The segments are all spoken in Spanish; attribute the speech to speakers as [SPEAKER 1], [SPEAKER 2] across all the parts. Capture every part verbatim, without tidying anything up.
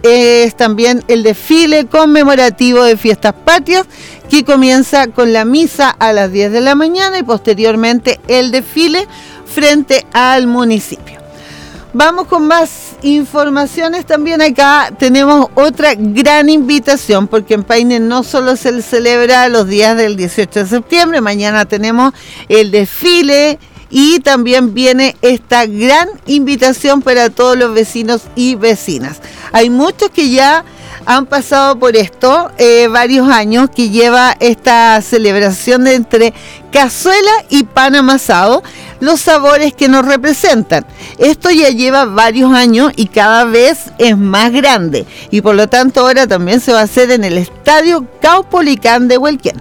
[SPEAKER 1] es también el desfile conmemorativo de Fiestas Patrias, que comienza con la misa a las diez de la mañana y posteriormente el desfile frente al municipio. Vamos con más informaciones. También acá tenemos otra gran invitación, porque en Paine no solo se celebra los días del dieciocho de septiembre, mañana tenemos el desfile y también viene esta gran invitación para todos los vecinos y vecinas. Hay muchos que ya han pasado por esto, eh, varios años que lleva esta celebración de entre cazuela y pan amasado, los sabores que nos representan. Esto ya lleva varios años y cada vez es más grande, y por lo tanto ahora también se va a hacer en el Estadio Caupolicán de Huelquén.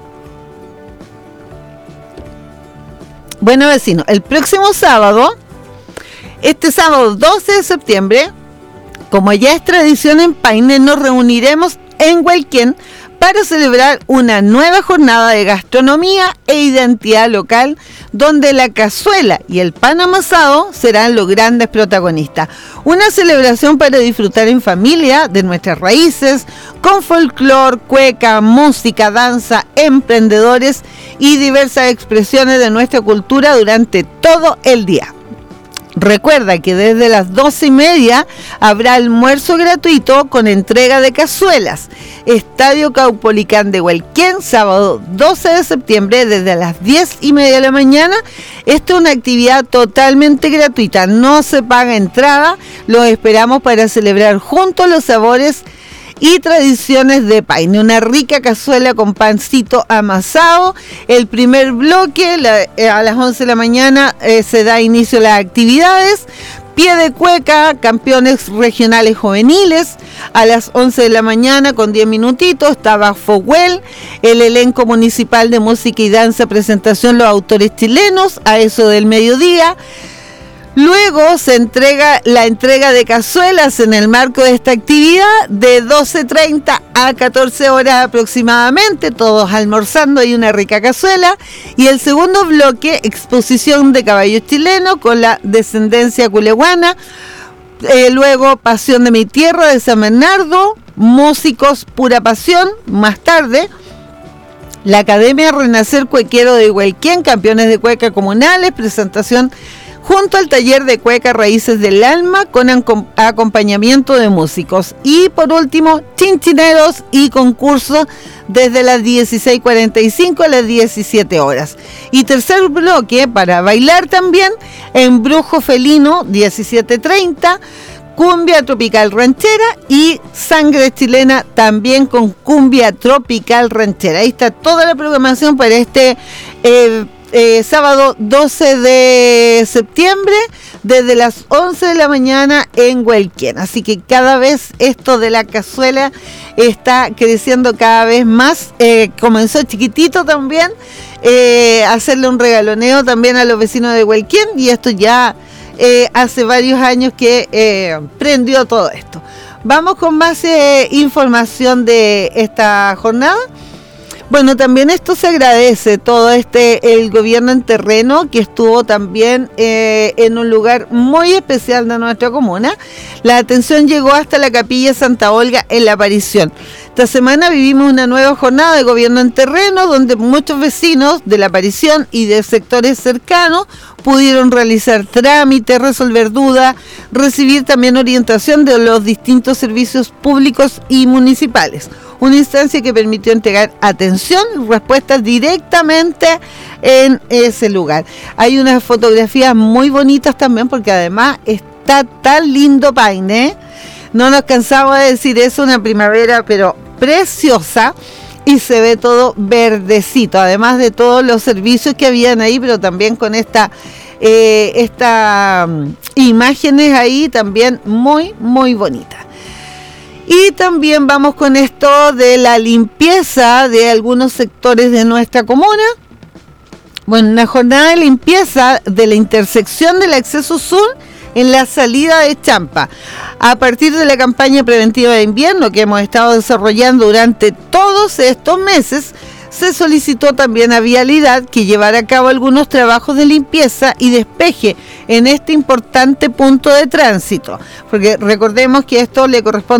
[SPEAKER 1] Bueno, vecinos, el próximo sábado, este sábado doce de septiembre, como ya es tradición en Paine, nos reuniremos en Huelquén para celebrar una nueva jornada de gastronomía e identidad local, donde la cazuela y el pan amasado serán los grandes protagonistas. Una celebración para disfrutar en familia de nuestras raíces, con folclor, cueca, música, danza, emprendedores y diversas expresiones de nuestra cultura durante todo el día. Recuerda que desde las doce y media habrá almuerzo gratuito con entrega de cazuelas. Estadio Caupolicán de Huelquén, sábado doce de septiembre, desde las diez y media de la mañana. Esta es una actividad totalmente gratuita, no se paga entrada. Los esperamos para celebrar juntos los sabores y tradiciones de Paine. Una rica cazuela con pancito amasado. El primer bloque, la, eh, a las once de la mañana, eh, se da inicio a las actividades. Pie de cueca, campeones regionales juveniles, a las once de la mañana con diez minutitos, está Bafohuel, el elenco municipal de música y danza, presentación los autores chilenos, a eso del mediodía. Luego se entrega la entrega de cazuelas en el marco de esta actividad de doce treinta a catorce horas aproximadamente, todos almorzando y una rica cazuela. Y el segundo bloque, exposición de caballos chilenos con la descendencia culehuana. Eh, luego, Pasión de mi tierra de San Bernardo, músicos Pura Pasión. Más tarde, la Academia Renacer Cuequero de Huelquén, campeones de cueca comunales, presentación junto al taller de cueca Raíces del Alma con acompañamiento de músicos. Y por último, chinchineros y concursos desde las dieciséis cuarenta y cinco a las diecisiete horas. Y tercer bloque para bailar también, Embrujo Felino, diecisiete treinta, cumbia tropical ranchera y sangre chilena también con cumbia tropical ranchera. Ahí está toda la programación para este eh, Eh, sábado doce de septiembre desde las once de la mañana en Huelquén. Así que cada vez esto de la cazuela está creciendo cada vez más. Eh, comenzó chiquitito también, eh, hacerle un regaloneo también a los vecinos de Huelquén, y esto ya eh, hace varios años que eh, prendió todo esto. Vamos con más eh, información de esta jornada. Bueno, también esto se agradece, todo este, el gobierno en terreno que estuvo también eh, en un lugar muy especial de nuestra comuna. La atención llegó hasta la Capilla Santa Olga en La Aparición. Esta semana vivimos una nueva jornada de gobierno en terreno, donde muchos vecinos de La Aparición y de sectores cercanos pudieron realizar trámites, resolver dudas, recibir también orientación de los distintos servicios públicos y municipales. Una instancia que permitió entregar atención y respuestas directamente en ese lugar. Hay unas fotografías muy bonitas también, porque además está tan lindo Paine. No nos cansamos de decir eso, una primavera pero preciosa, y se ve todo verdecito, además de todos los servicios que habían ahí, pero también con esta eh, esta um, imágenes ahí también muy muy bonitas. Y también vamos con esto de la limpieza de algunos sectores de nuestra comuna. Bueno, una jornada de limpieza de la intersección del acceso sur en la salida de Champa. A partir de la campaña preventiva de invierno que hemos estado desarrollando durante todos estos meses, se solicitó también a Vialidad que llevara a cabo algunos trabajos de limpieza y despeje en este importante punto de tránsito, porque recordemos que esto le corresponde